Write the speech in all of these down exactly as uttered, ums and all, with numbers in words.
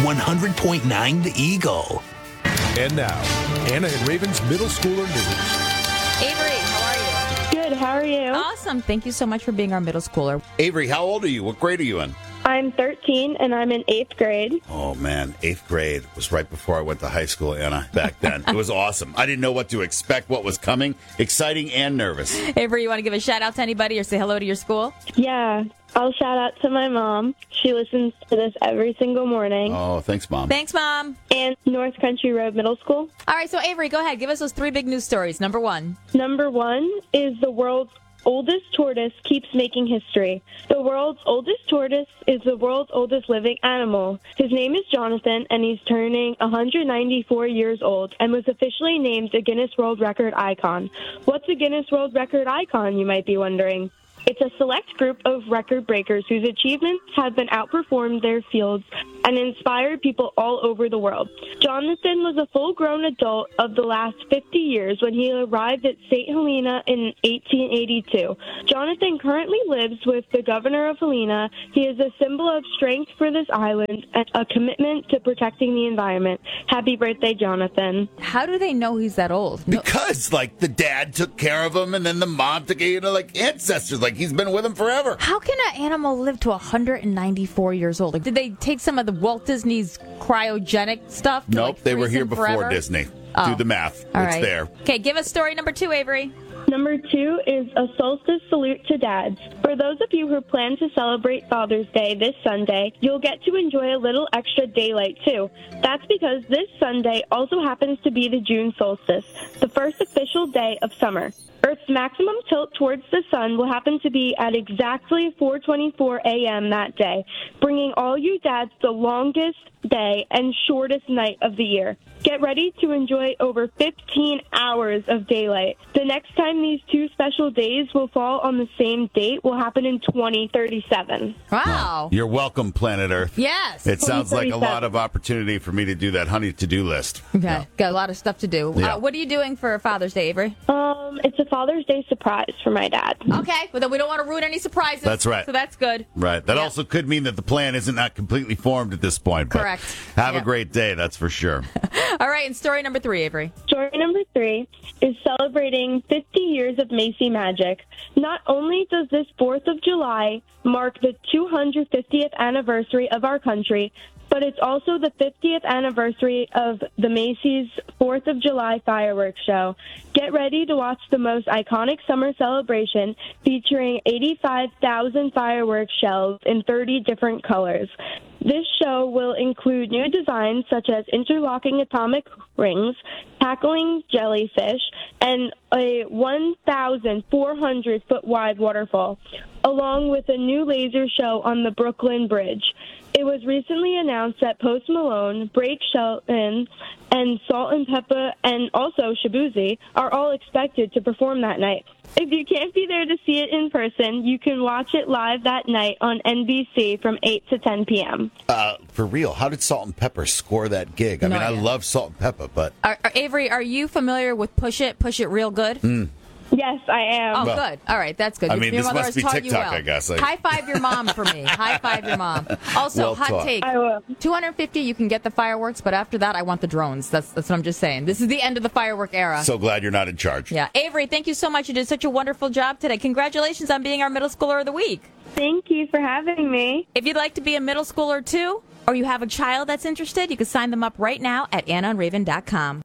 one hundred point nine The Eagle. And now, Anna and Raven's Middle Schooler News. Avery, how are you? Good, how are you? Awesome. Thank you so much for being our middle schooler. Avery, how old are you? What grade are you in? I'm thirteen and I'm in eighth grade. Oh, man. Eighth grade was right before I went to high school, Anna, back then. It was awesome. I didn't know what to expect, what was coming. Exciting and nervous. Avery, you want to give a shout out to anybody or say hello to your school? Yeah, I'll shout out to my mom. She listens to this every single morning. Oh, thanks, Mom. Thanks, Mom. And North Country Road Middle School. All right, so Avery, go ahead. Give us those three big news stories. Number one. Number one is the world's oldest tortoise keeps making history. The world's oldest tortoise is the world's oldest living animal. His name is Jonathan, and he's turning one hundred ninety-four years old and was officially named a Guinness World Record icon. What's a Guinness World Record icon, you might be wondering? It's a select group of record breakers whose achievements have been outperformed their fields and inspired people all over the world. Jonathan was a full-grown adult of the last fifty years when he arrived at Saint Helena in eighteen eighty-two. Jonathan currently lives with the governor of Helena. He is a symbol of strength for this island and a commitment to protecting the environment. Happy birthday, Jonathan. How do they know he's that old? No- Because, like, the dad took care of him, and then the mom took, you know, like, ancestors. Like, he's been with him forever. How can an animal live to one hundred ninety-four years old? Like, did they take some of the Walt Disney's cryogenic stuff? To, Nope, like, they were freeze here him before forever? Disney. Oh. Do the math. All it's right. there. Okay, give us story number two, Avery. Number two is a solstice salute to dads. For those of you who plan to celebrate Father's Day this Sunday, you'll get to enjoy a little extra daylight too. That's because this Sunday also happens to be the June solstice, the first official day of summer. Earth's maximum tilt towards the sun will happen to be at exactly four twenty-four a.m. that day, bringing all you dads the longest day and shortest night of the year. Get ready to enjoy over fifteen hours of daylight. The next time these two special days will fall on the same date will happen in twenty thirty-seven. Wow. You're welcome, planet Earth. Yes. It sounds like a twenty thirty-seven. lot of opportunity for me to do that honey to-do list. Okay, Yeah. got a lot of stuff to do. Yeah. Uh, what are you doing for Father's Day, Avery? Um, it's a Father's Day surprise for my dad. Okay, well then we don't want to ruin any surprises. That's right. So that's good. Right. That Yeah. also could mean that the plan isn't not completely formed at this point. But Correct. Have Yeah. a great day, that's for sure. All right, and story number three, Avery. Story number three is celebrating fifty years of Macy Magic. Not only does this fourth of July mark the two hundred fiftieth anniversary of our country, but it's also the fiftieth anniversary of the Macy's fourth of July fireworks show. Get ready to watch the most iconic summer celebration featuring eighty-five thousand fireworks shells in thirty different colors. This show will include new designs such as interlocking atomic rings, tackling jellyfish, and a one thousand four hundred foot wide waterfall, along with a new laser show on the Brooklyn Bridge. It was recently announced that Post Malone, Blake Shelton, and Salt and Pepper, and also Shabuzi are all expected to perform that night. If you can't be there to see it in person, you can watch it live that night on N B C from eight to ten p.m. Uh, for real, how did Salt and Pepper score that gig? I No mean, I idea. love Salt and Pepper, but Are, are, Avery, are you familiar with Push It, Push It Real Good? Yes, I am. Oh, Well, good. All right, that's good. I Your- mean, your this mother must has be taught you TikTok, well. I guess, like- High five your mom for me. High five your mom. Also, Well hot taught. take. I will. two hundred fifty, you can get the fireworks, but after that, I want the drones. That's that's what I'm just saying. This is the end of the firework era. so glad you're not in charge. Yeah, Avery, thank you so much. You did such a wonderful job today. Congratulations on being our middle schooler of the week. Thank you for having me. If you'd like to be a middle schooler too, or you have a child that's interested, you can sign them up right now at anna and raven dot com.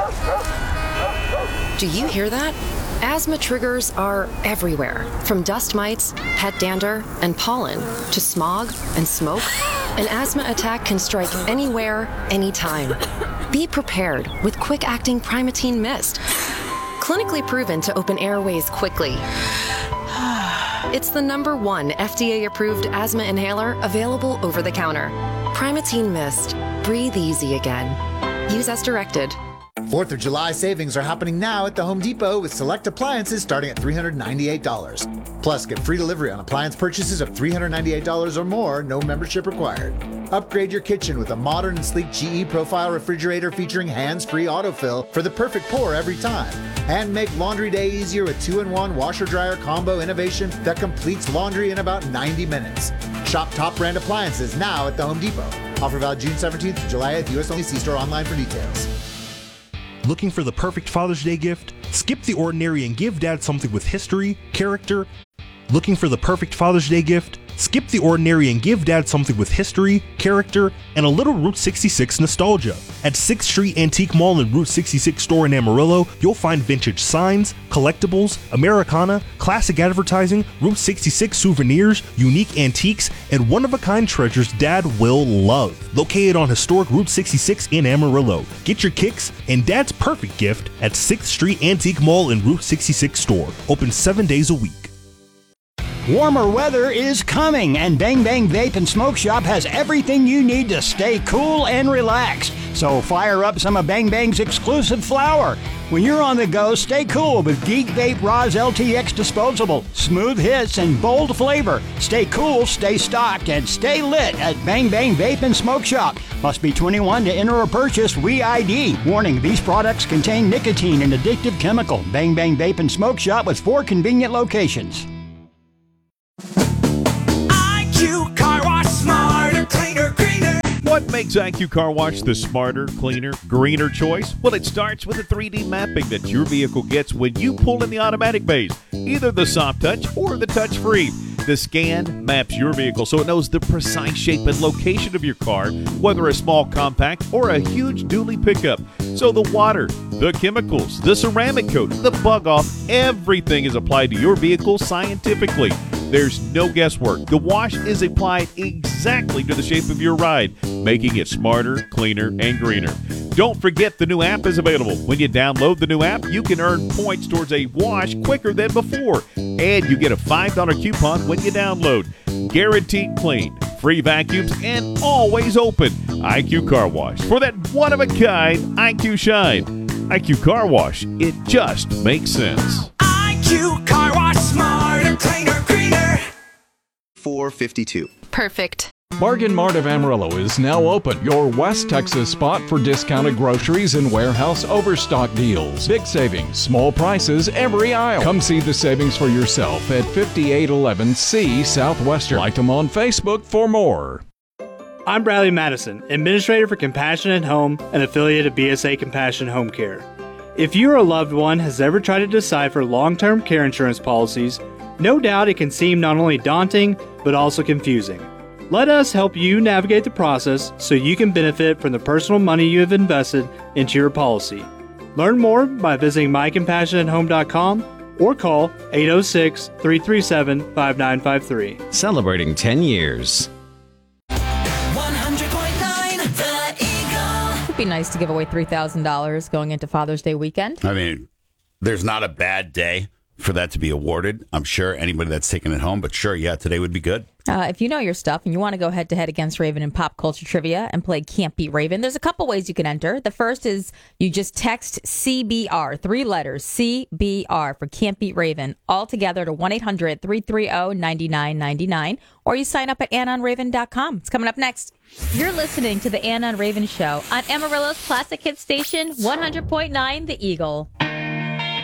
Do you hear that? Asthma triggers are everywhere, from dust mites, pet dander, and pollen, to smog and smoke. An asthma attack can strike anywhere, anytime. Be prepared with quick-acting Primatene Mist. Clinically proven to open airways quickly. It's the number one F D A-approved asthma inhaler available over the counter. Primatene Mist. Breathe easy again. Use as directed. fourth of July savings are happening now at the Home Depot with select appliances starting at three hundred ninety-eight dollars. Plus, get free delivery on appliance purchases of three hundred ninety-eight dollars or more, no membership required. Upgrade your kitchen with a modern and sleek G E Profile refrigerator featuring hands-free autofill for the perfect pour every time. And make laundry day easier with two in one washer-dryer combo innovation that completes laundry in about ninety minutes. Shop top brand appliances now at the Home Depot. Offer valid June seventeenth to July eighth. U S only. See store online for details. Looking for the perfect Father's Day gift? Skip the ordinary and give Dad something with history, character. Looking for the perfect Father's Day gift? Skip the ordinary and give Dad something with history, character, and a little Route sixty-six nostalgia. At sixth Street Antique Mall and Route sixty-six store in Amarillo, you'll find vintage signs, collectibles, Americana, classic advertising, Route sixty-six souvenirs, unique antiques, and one-of-a-kind treasures Dad will love. Located on historic Route sixty-six in Amarillo. Get your kicks and Dad's perfect gift at sixth Street Antique Mall and Route sixty-six store. Open seven days a week. Warmer weather is coming, and Bang Bang Vape and Smoke Shop has everything you need to stay cool and relaxed. So fire up some of Bang Bang's exclusive flower. When you're on the go, stay cool with Geek Vape Roz L T X Disposable. Smooth hits and bold flavor. Stay cool, stay stocked, and stay lit at Bang Bang Vape and Smoke Shop. Must be twenty-one to enter or purchase. We I D. Warning, these products contain nicotine and addictive chemical. Bang Bang Vape and Smoke Shop with four convenient locations. I Q Car Wash, smarter, cleaner, greener. What makes I Q Car Wash the smarter, cleaner, greener choice? Well, it starts with the three D mapping that your vehicle gets when you pull in the automatic bays, either the soft touch or the touch free. The scan maps your vehicle so it knows the precise shape and location of your car, whether a small compact or a huge dually pickup. So the water, the chemicals, the ceramic coat, the bug off, everything is applied to your vehicle scientifically. There's no guesswork. The wash is applied exactly to the shape of your ride, making it smarter, cleaner, and greener. Don't forget the new app is available. When you download the new app, you can earn points towards a wash quicker than before. And you get a five dollars coupon when you download. Guaranteed clean, free vacuums, and always open. I Q Car Wash. For that one-of-a-kind I Q shine. I Q Car Wash. It just makes sense. I Q Car Wash, smarter, cleaner, greener. four fifty-two. Perfect. Bargain Mart of Amarillo is now open, your West Texas spot for discounted groceries and warehouse overstock deals. Big savings, small prices every aisle. Come see the savings for yourself at fifty-eight eleven C Southwestern. Like them on Facebook for more. I'm Bradley Madison, Administrator for Compassionate Home, an affiliate of B S A Compassion Home Care. If you or a loved one has ever tried to decipher long-term care insurance policies, no doubt it can seem not only daunting, but also confusing. Let us help you navigate the process so you can benefit from the personal money you have invested into your policy. Learn more by visiting my compassionate home dot com or call eight oh six, three three seven, five nine five three. Celebrating ten years. one hundred point nine The Eagle. It'd be nice to give away three thousand dollars going into Father's Day weekend. I mean, there's not a bad day for that to be awarded. I'm sure anybody that's taking it home, but sure, yeah, today would be good. Uh, if you know your stuff and you want to go head to head against Raven in pop culture trivia and play Can't Beat Raven, there's a couple ways you can enter. The first is you just text C B R, three letters, C B R for Can't Beat Raven, all together to one eight hundred, three three zero, nine nine nine nine, or you sign up at ann on raven dot com. It's coming up next. You're listening to the Ann on Raven Show on Amarillo's Classic Hit Station, one hundred point nine The Eagle.